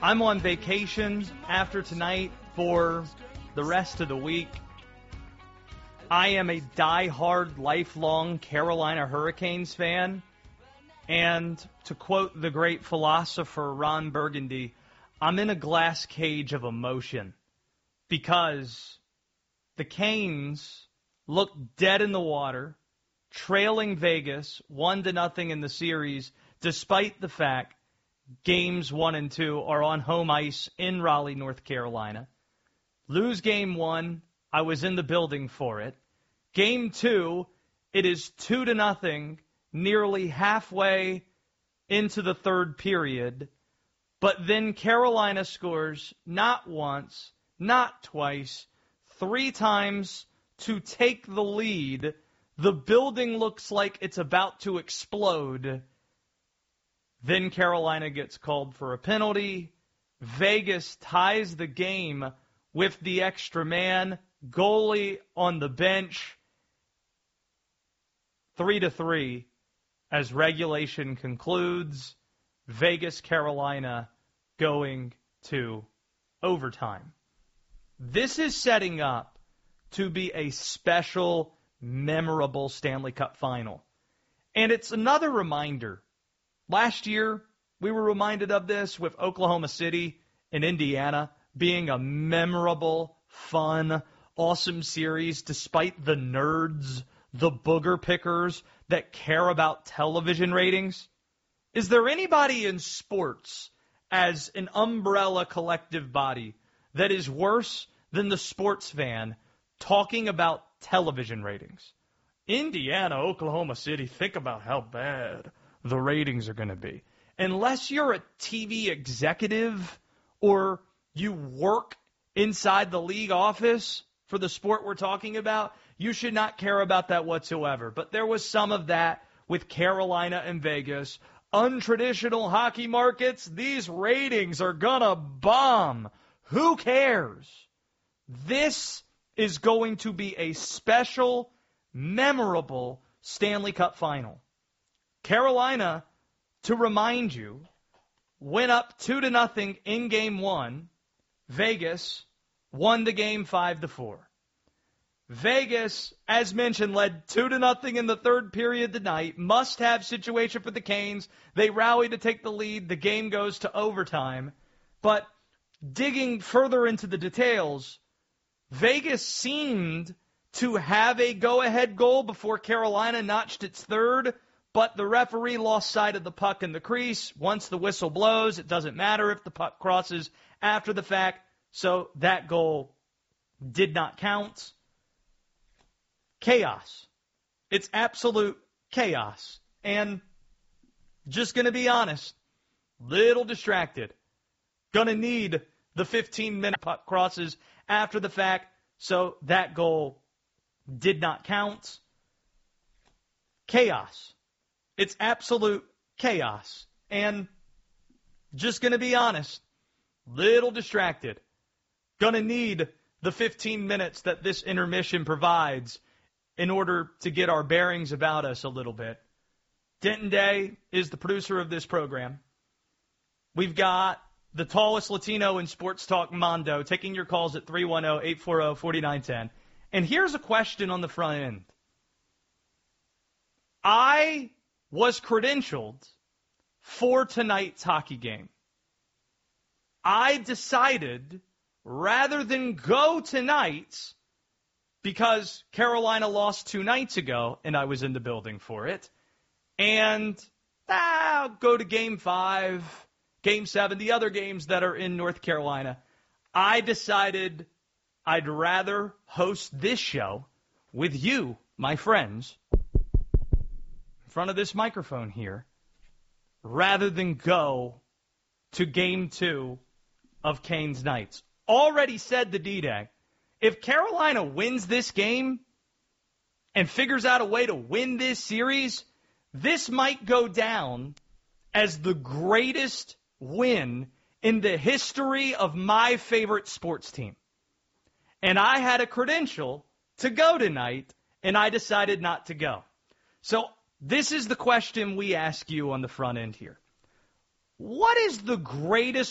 I'm on vacation after tonight for the rest of the week. I am a diehard, lifelong Carolina Hurricanes fan. And to quote the great philosopher Ron Burgundy, I'm in a glass cage of emotion because the Canes look dead in the water, trailing Vegas 1-0 in the series, despite the fact games 1 and 2 are on home ice in Raleigh, North Carolina. Lose game 1, I was in the building for it. Game 2, it is 2-0, nearly halfway into the third period. But then Carolina scores not once, not twice, 3 times to take the lead. The building looks like it's about to explode. Then Carolina gets called for a penalty. Vegas ties the game with the extra man. Goalie on the bench. 3-3 as regulation concludes. Vegas, Carolina going to overtime. This is setting up to be a special, memorable Stanley Cup final. And it's another reminder. Last year, we were reminded of this with Oklahoma City and Indiana being a memorable, fun, awesome series despite the nerds, the booger pickers that care about television ratings. Is there anybody in sports as an umbrella collective body that is worse than the sports fan talking about television ratings? Indiana, Oklahoma City, think about how bad the ratings are going to be. Unless you're a TV executive or you work inside the league office for the sport we're talking about, you should not care about that whatsoever. But there was some of that with Carolina and Vegas. Untraditional hockey markets, these ratings are going to bomb. Who cares? This is going to be a special, memorable Stanley Cup final. Carolina, to remind you, went up 2-0 in game 1. Vegas won the game 5-4. Vegas, as mentioned, led 2-0 in the third period tonight. Must-have situation for the Canes. They rally to take the lead. The game goes to overtime. But digging further into the details, Vegas seemed to have a go-ahead goal before Carolina notched its third, but the referee lost sight of the puck in the crease. Once the whistle blows, it doesn't matter if the puck crosses after the fact, so that goal did not count. Chaos. It's absolute chaos. And just going to be honest, little distracted. Going to need the 15-minute puck crosses after the fact, so that goal did not count. Chaos. It's absolute chaos. And just going to be honest, little distracted. Going to need the 15 minutes that this intermission provides in order to get our bearings about us a little bit. Denton Day is the producer of this program. We've got the tallest Latino in sports talk, Mondo, taking your calls at 310-840-4910. And here's a question on the front end. I was credentialed for tonight's hockey game. I decided, rather than go tonight, because Carolina lost 2 nights ago, and I was in the building for it, and I'll go to Game 5, Game 7, the other games that are in North Carolina. I decided I'd rather host this show with you, my friends, in front of this microphone here, rather than go to Game 2 of Canes Knights. Already said the D-Day. If Carolina wins this game and figures out a way to win this series, this might go down as the greatest win in the history of my favorite sports team. And I had a credential to go tonight, and I decided not to go. So this is the question we ask you on the front end here. What is the greatest